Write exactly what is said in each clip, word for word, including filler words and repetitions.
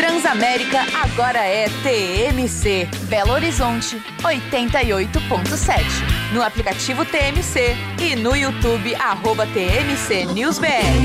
Transamérica agora é T M C, Belo Horizonte, oitenta e oito ponto sete. No aplicativo T M C e no YouTube, arroba T M C News B R.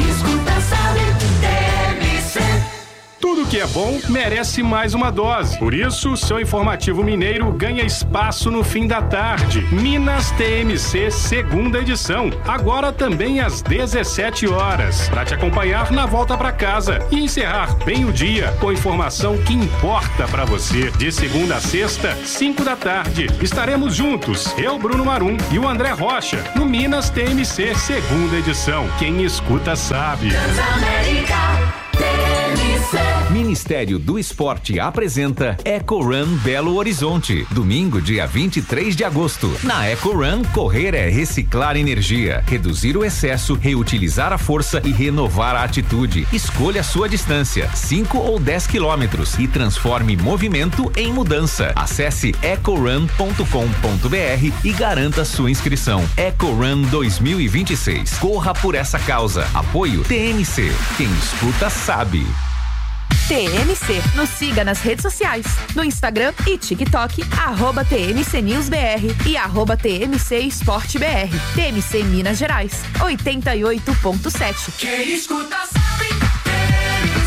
Tudo que é bom merece mais uma dose. Por isso, o seu informativo mineiro ganha espaço no fim da tarde. Minas T M C, segunda edição. Agora também às dezessete horas. Para te acompanhar na volta para casa e encerrar bem o dia com informação que importa para você. De segunda a sexta, cinco da tarde. Estaremos juntos, eu, Bruno Marum e o André Rocha, no Minas T M C, segunda edição. Quem escuta sabe. Ministério do Esporte apresenta Eco Run Belo Horizonte, domingo, dia vinte e três de agosto. Na Eco Run, correr é reciclar energia, reduzir o excesso, reutilizar a força e renovar a atitude. Escolha a sua distância, cinco ou dez quilômetros, e transforme movimento em mudança. Acesse eco run ponto com ponto b r e garanta sua inscrição. Eco Run dois mil e vinte e seis. Corra por essa causa. Apoio T M C. Quem escuta sabe. T M C. Nos siga nas redes sociais, no Instagram e TikTok, arroba T M C News B R e arroba T M C Esporte B R. T M C Minas Gerais, oitenta e oito ponto sete. Quem escuta sabe, T M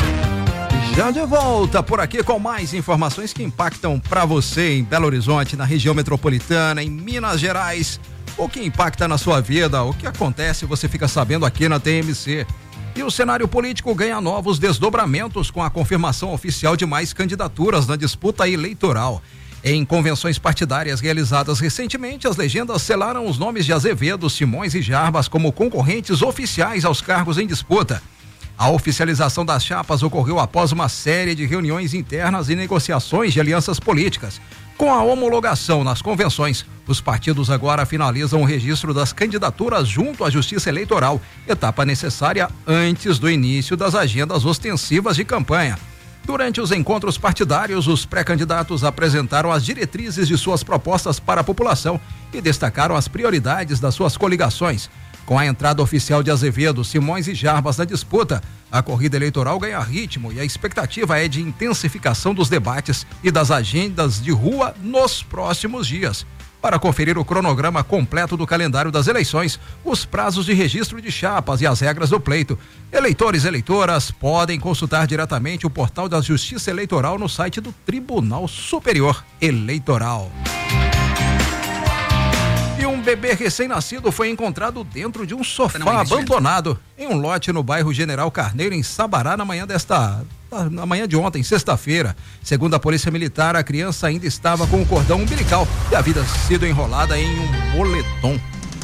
C. Já de volta por aqui com mais informações que impactam para você em Belo Horizonte, na região metropolitana, em Minas Gerais. O que impacta na sua vida, o que acontece, você fica sabendo aqui na T M C. E o cenário político ganha novos desdobramentos com a confirmação oficial de mais candidaturas na disputa eleitoral. Em convenções partidárias realizadas recentemente, as legendas selaram os nomes de Azevedo, Simões e Jarbas como concorrentes oficiais aos cargos em disputa. A oficialização das chapas ocorreu após uma série de reuniões internas e negociações de alianças políticas. Com a homologação nas convenções, os partidos agora finalizam o registro das candidaturas junto à Justiça Eleitoral, etapa necessária antes do início das agendas ostensivas de campanha. Durante os encontros partidários, os pré-candidatos apresentaram as diretrizes de suas propostas para a população e destacaram as prioridades das suas coligações. Com a entrada oficial de Azevedo, Simões e Jarbas na disputa, a corrida eleitoral ganha ritmo e a expectativa é de intensificação dos debates e das agendas de rua nos próximos dias. Para conferir o cronograma completo do calendário das eleições, os prazos de registro de chapas e as regras do pleito, eleitores e eleitoras podem consultar diretamente o portal da Justiça Eleitoral no site do Tribunal Superior Eleitoral. E um bebê recém-nascido foi encontrado dentro de um sofá abandonado em um lote no bairro General Carneiro, em Sabará, na manhã desta, na manhã de ontem, sexta-feira. Segundo a Polícia Militar, a criança ainda estava com o cordão umbilical e havia sido enrolada em um moletom.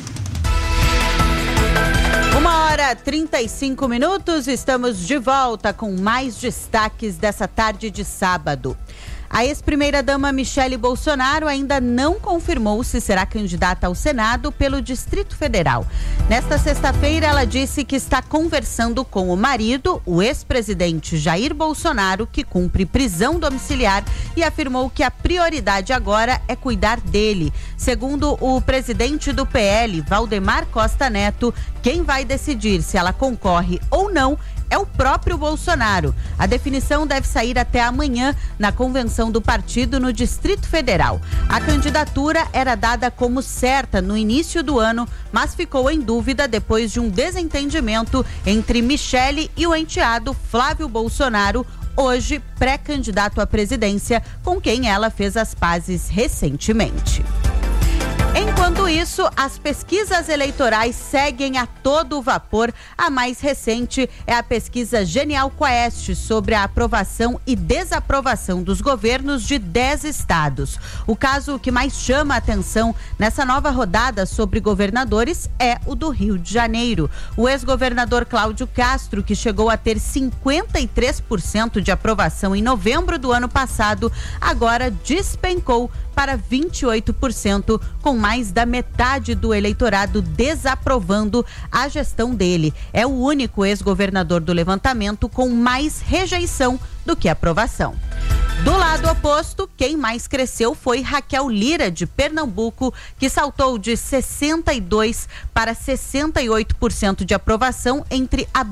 Uma hora trinta e cinco minutos, estamos de volta com mais destaques dessa tarde de sábado. A ex-primeira-dama Michele Bolsonaro ainda não confirmou se será candidata ao Senado pelo Distrito Federal. Nesta sexta-feira, ela disse que está conversando com o marido, o ex-presidente Jair Bolsonaro, que cumpre prisão domiciliar, e afirmou que a prioridade agora é cuidar dele. Segundo o presidente do P L, Valdemar Costa Neto, quem vai decidir se ela concorre ou não é o próprio Bolsonaro. A definição deve sair até amanhã na convenção do partido no Distrito Federal. A candidatura era dada como certa no início do ano, mas ficou em dúvida depois de um desentendimento entre Michele e o enteado Flávio Bolsonaro, hoje pré-candidato à presidência, com quem ela fez as pazes recentemente. Enquanto isso, as pesquisas eleitorais seguem a todo vapor. A mais recente é a pesquisa Genial Quest sobre a aprovação e desaprovação dos governos de dez estados. O caso que mais chama a atenção nessa nova rodada sobre governadores é o do Rio de Janeiro. O ex-governador Cláudio Castro, que chegou a ter cinquenta e três por cento de aprovação em novembro do ano passado, agora despencou para vinte e oito por cento, com mais da metade do eleitorado desaprovando a gestão dele. É o único ex-governador do levantamento com mais rejeição do que aprovação. Do lado oposto, quem mais cresceu foi Raquel Lira, de Pernambuco, que saltou de sessenta e dois por cento para sessenta e oito por cento de aprovação entre abril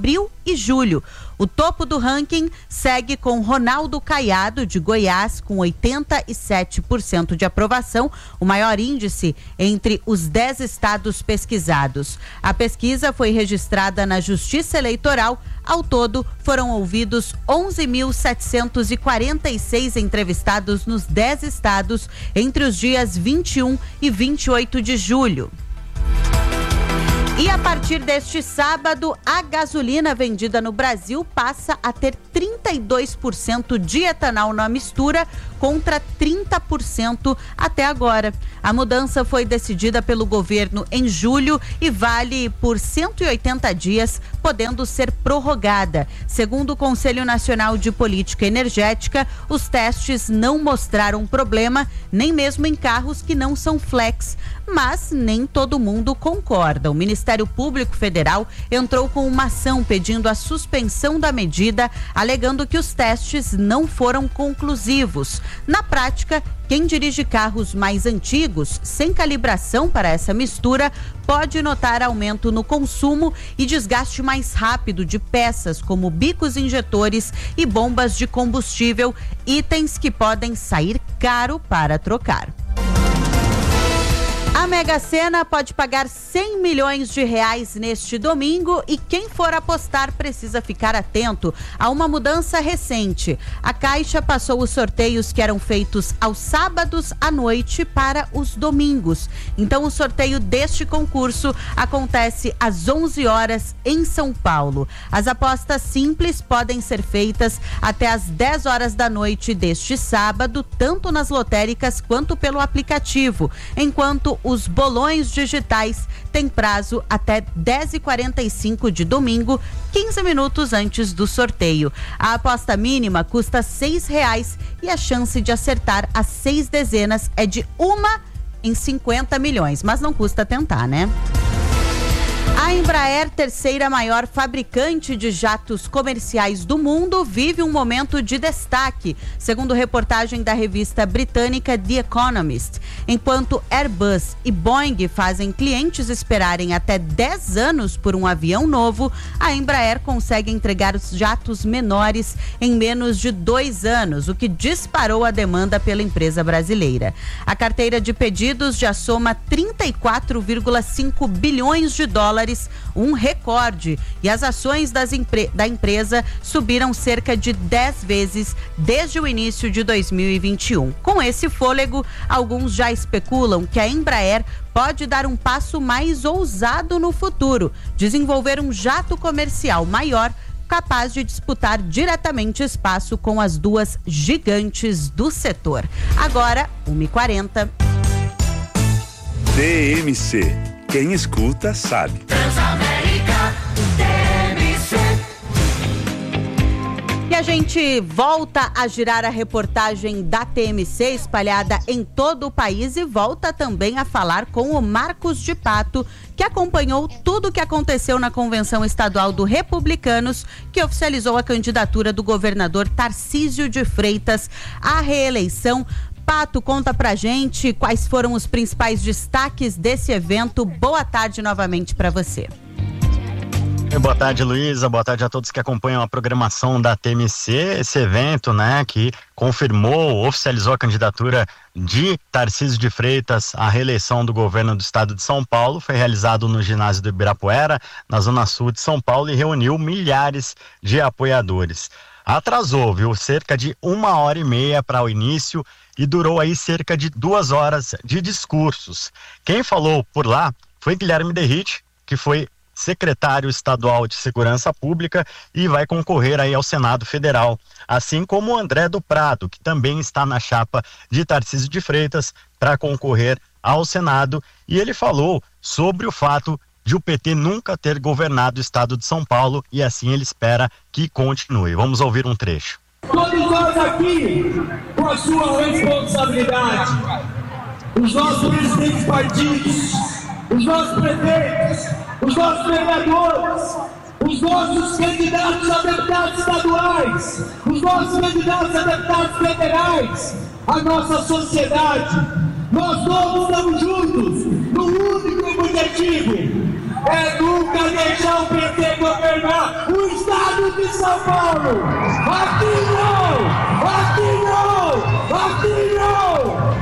e julho. O topo do ranking segue com Ronaldo Caiado, de Goiás, com oitenta e sete por cento de aprovação, o maior índice entre os dez estados pesquisados. A pesquisa foi registrada na Justiça Eleitoral. Ao todo, foram ouvidos onze mil setecentos e quarenta e seis entrevistados nos dez estados entre os dias vinte e um e vinte e oito de julho. E a partir deste sábado, a gasolina vendida no Brasil passa a ter trinta e dois por cento de etanol na mistura, contra trinta por cento até agora. A mudança foi decidida pelo governo em julho e vale por cento e oitenta dias, podendo ser prorrogada. Segundo o Conselho Nacional de Política Energética, os testes não mostraram problema, nem mesmo em carros que não são flex. Mas nem todo mundo concorda. O Ministério Público Federal entrou com uma ação pedindo a suspensão da medida, alegando que os testes não foram conclusivos. Na prática, quem dirige carros mais antigos, sem calibração para essa mistura, pode notar aumento no consumo e desgaste mais rápido de peças como bicos injetores e bombas de combustível, itens que podem sair caro para trocar. A Mega Sena pode pagar cem milhões de reais neste domingo e quem for apostar precisa ficar atento a uma mudança recente. A Caixa passou os sorteios que eram feitos aos sábados à noite para os domingos. Então o sorteio deste concurso acontece às onze horas em São Paulo. As apostas simples podem ser feitas até às dez horas da noite deste sábado, tanto nas lotéricas quanto pelo aplicativo, enquanto os bolões digitais têm prazo até dez e quarenta e cinco de domingo, quinze minutos antes do sorteio. A aposta mínima custa seis reais e a chance de acertar as seis dezenas é de uma em cinquenta milhões, mas não custa tentar, né? A Embraer, terceira maior fabricante de jatos comerciais do mundo, vive um momento de destaque, segundo reportagem da revista britânica The Economist. Enquanto Airbus e Boeing fazem clientes esperarem até dez anos por um avião novo, a Embraer consegue entregar os jatos menores em menos de dois anos, o que disparou a demanda pela empresa brasileira. A carteira de pedidos já soma trinta e quatro vírgula cinco bilhões de dólares, um recorde, e as ações das empre- da empresa subiram cerca de dez vezes desde o início de dois mil e vinte e um. Com esse fôlego, alguns já especulam que a Embraer pode dar um passo mais ousado no futuro, desenvolver um jato comercial maior, capaz de disputar diretamente espaço com as duas gigantes do setor. Agora, uma e quarenta. T M C. Quem escuta sabe. Transamérica, T M C. E a gente volta a girar a reportagem da T M C espalhada em todo o país e volta também a falar com o Marcos de Pato, que acompanhou tudo o que aconteceu na Convenção Estadual do Republicanos, que oficializou a candidatura do governador Tarcísio de Freitas à reeleição. Pato, conta pra gente quais foram os principais destaques desse evento. Boa tarde novamente para você. Boa tarde, Luísa. Boa tarde a todos que acompanham a programação da T M C. Esse evento, né, que confirmou, oficializou a candidatura de Tarcísio de Freitas à reeleição do governo do estado de São Paulo, foi realizado no ginásio do Ibirapuera, na zona sul de São Paulo, e reuniu milhares de apoiadores. Atrasou, viu? Cerca de uma hora e meia para o início e durou aí cerca de duas horas de discursos. Quem falou por lá foi Guilherme Derrite, que foi secretário estadual de Segurança Pública e vai concorrer aí ao Senado Federal, assim como o André do Prado, que também está na chapa de Tarcísio de Freitas para concorrer ao Senado, e ele falou sobre o fato de o P T nunca ter governado o estado de São Paulo e assim ele espera que continue. Vamos ouvir um trecho. Todos nós aqui, com a sua responsabilidade, os nossos presidentes de partidos, os nossos prefeitos, os nossos vereadores, os nossos candidatos a deputados estaduais, os nossos candidatos a deputados federais, a nossa sociedade, nós todos estamos juntos no único objetivo é nunca deixar o P T governar o estado de São Paulo. Aqui não! Aqui não! Aqui não!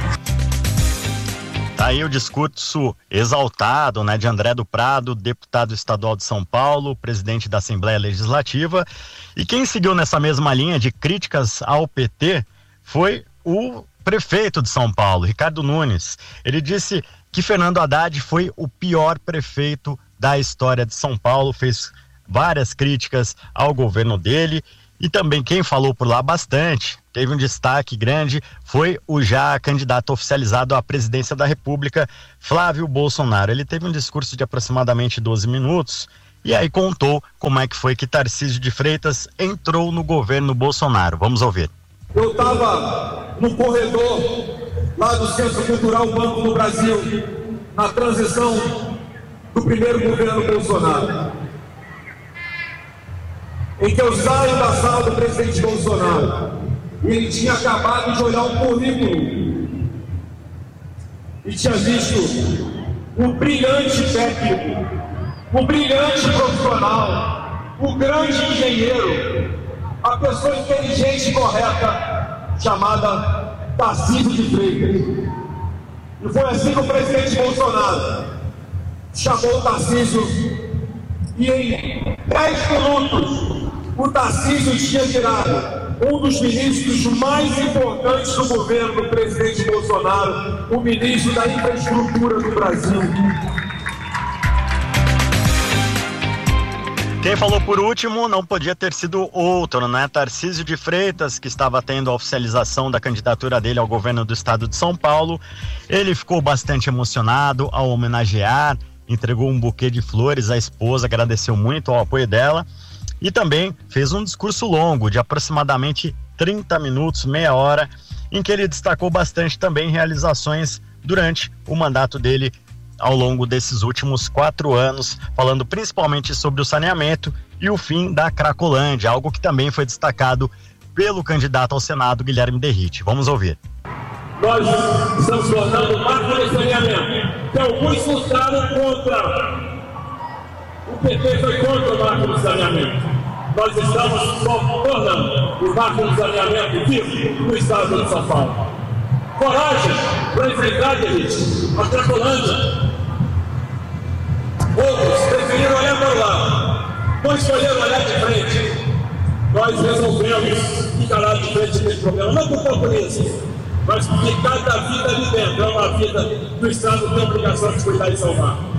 Tá aí o discurso exaltado, né, de André do Prado, deputado estadual de São Paulo, presidente da Assembleia Legislativa. E quem seguiu nessa mesma linha de críticas ao P T foi o prefeito de São Paulo, Ricardo Nunes. Ele disse que Fernando Haddad foi o pior prefeito da história de São Paulo, fez várias críticas ao governo dele. E também quem falou por lá bastante, teve um destaque grande, foi o já candidato oficializado à presidência da República, Flávio Bolsonaro. Ele teve um discurso de aproximadamente doze minutos e aí contou como é que foi que Tarcísio de Freitas entrou no governo Bolsonaro. Vamos ouvir. Eu estava no corredor lá do Centro Cultural Banco do Brasil, na transição do primeiro governo Bolsonaro, em que eu saio da sala do presidente Bolsonaro e ele tinha acabado de olhar um currículo e tinha visto um brilhante técnico, um brilhante profissional, um grande engenheiro, a pessoa inteligente e correta chamada Tarcísio de Freitas. E foi assim que o presidente Bolsonaro chamou o Tarcísio e em dez minutos o Tarcísio tinha virado um dos ministros mais importantes do governo do presidente Bolsonaro, o ministro da Infraestrutura do Brasil. Quem falou por último não podia ter sido outro, né? Tarcísio de Freitas, que estava tendo a oficialização da candidatura dele ao governo do estado de São Paulo. Ele ficou bastante emocionado ao homenagear, entregou um buquê de flores à esposa, agradeceu muito ao apoio dela. E também fez um discurso longo, de aproximadamente trinta minutos, meia hora, em que ele destacou bastante também realizações durante o mandato dele ao longo desses últimos quatro anos, falando principalmente sobre o saneamento e o fim da Cracolândia, algo que também foi destacado pelo candidato ao Senado, Guilherme Derrite. Vamos ouvir. Nós estamos tornando o marco do saneamento, que alguns lutaram contra. O P T foi contra o marco do saneamento. Nós estamos tornando o marco do saneamento vivo no estado de São Paulo. Coragem para enfrentar, Derrite, a Cracolândia. Outros preferiram olhar para o lado, não escolheram olhar de frente. Nós resolvemos encarar de frente esse problema, não por populista, mas porque cada vida ali dentro é uma vida que o Estado tem a obrigação de cuidar e salvar.